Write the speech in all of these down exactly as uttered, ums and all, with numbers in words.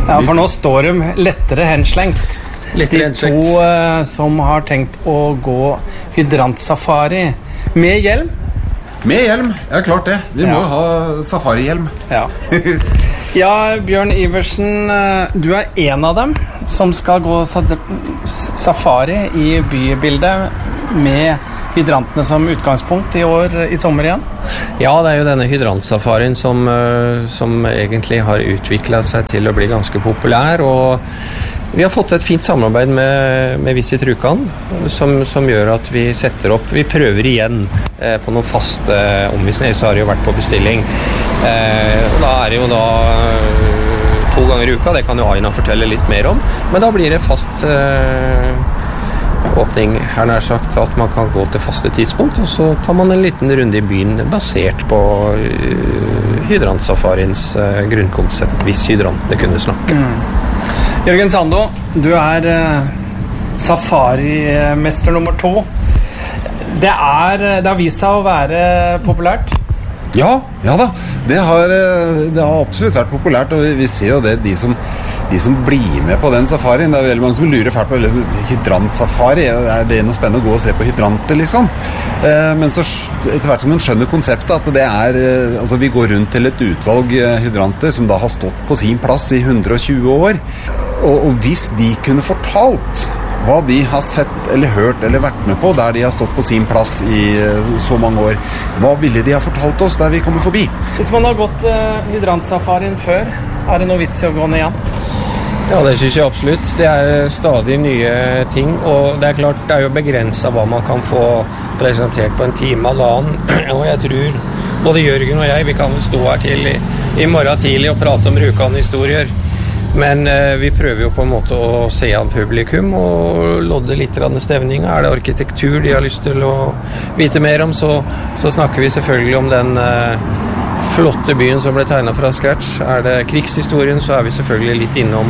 Ja, for nå står de lettere henslengt. Lettere De to uh, som har tenkt å gå hydrantsafari med hjelm. Med hjelm, ja klart det. Vi Ja. må jo ha safarihjelm. Ja. Ja, Bjørn Iversen, uh, du er en av dem som skal gå sa- safari i bybildet med hydrantene som utgangspunkt i år, i sommer igjen. Ja, det er jo denne hydrantsafarien som, eh, som egentlig har utviklet seg til å bli ganske populær, og vi har fått et fint samarbeid med, med Visit Rjukan, som, som gjør at vi setter opp, vi prøver igjen eh, på noen faste omvisninger, så har det jo vært på bestilling. Eh, og da er det jo da eh, to ganger i uka, det kan jo Aina fortelle litt mer om, men da blir det fast eh, åpning, her nær sagt, at man kan gå til faste tidspunkt, og så tar man en liten runde i byen basert på uh, hydransafariens uh, grunnkonsept, hvis hydrantene kunne snakke. Mm. Jørgen Sando, du er uh, safarimester nummer to. Det, er, det har vist seg å være populært. Ja, ja da. Det har, det har absolutt vært populært, og vi, vi ser jo det, de som De som blir med på den safarien, det er veldig mange som lurer fælt på liksom, hydrantsafari, er det noe spennende å gå og se på hydranter liksom? Eh, men så etter hvert som man skjønner konseptet at det er, eh, altså vi går rundt til et utvalg eh, hydranter som da har stått på sin plass i hundre og tjue år, og, og hvis de kunne fortalt hva de har sett eller hørt eller vært med på der de har stått på sin plass i eh, så mange år, hva ville de ha fortalt oss der vi kommer forbi? Hvis man har gått uh, hydrantsafarien før, er det noe vits i å gå ned igjen? Ja, det synes jeg absolutt. Det er stadig nye ting, og det er klart, det er jo begrenset hva man kan få presentert på en time eller annen. Og jeg tror, både Jørgen og jeg, vi kan vel stå her til i, i morgen tidlig og prate om Rjukan-historier. Men eh, vi prøver jo på en måte å se an publikum og lodde litt av stevninga. Er det arkitektur de har lyst til å vite mer om, så, så snakker vi selvfølgelig om den eh, flotte byen som ble tegnet fra scratch. Er det krigshistorien, så er vi selvfølgelig litt innom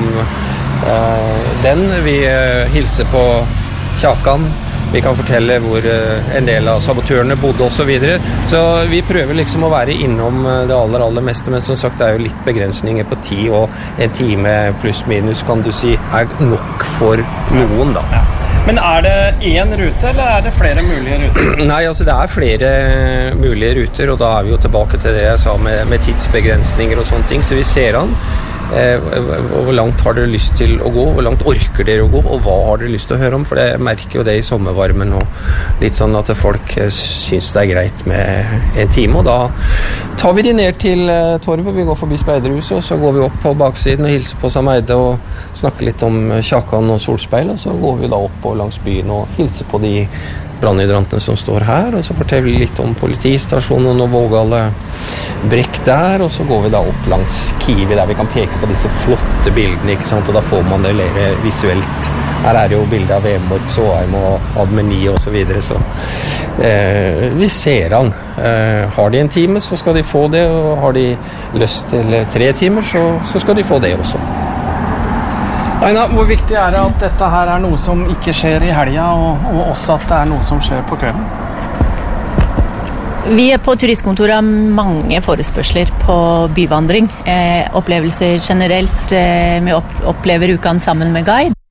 uh, den. Vi uh, hilser på Kjakan. Vi kan fortelle hvor uh, en del av sabotørene bodde og så videre. Så vi prøver liksom å være innom det aller, aller meste, men som sagt, det er jo litt begrensninger på tid, og en time pluss minus, kan du si, er nok for noen da. Ja. Men er det én rute, eller er det flere mulige ruter? Nei, altså det er flere mulige ruter, og da er vi jo tilbake til det jeg sa med, med tidsbegrensninger og sånne ting, så vi ser an. Eh, hvor langt har dere lyst til å gå, hvor langt orker dere å gå, og hva har dere lyst til å høre om, for det merker jo det i sommervarmen, og litt sånn at folk synes det er greit med en time, og da tar vi de ned til eh, torvet, vi går forbi Speiderhuset, og så går vi opp på baksiden og hilser på Sameide og snakker litt om Kjakan og Solspeil, og så går vi da opp på langs byen og hilser på de brannhydrantene som står her, og så forteller vi litt om politistasjonen og Vågale brekk der, og så går vi da opp langs Kiwi der vi kan peke på disse flotte bildene, ikke sant, og da får man det mer visuelt. Her er det jo bilder av Vemork, Såheim og Admeni og så videre, så eh, vi ser han. Eh, har de en time, så skal de få det, og har de lyst til tre timer, så, så skal de få det også. Aina, hvor viktig er det at dette her er noe som ikke skjer i helga, og, og også at det er noe som skjer på kvelden? Vi er på turistkontoret har mange forespørsler på byvandring. Eh, opplevelser generelt, eh, vi opp, opplever Rjukan sammen med guide.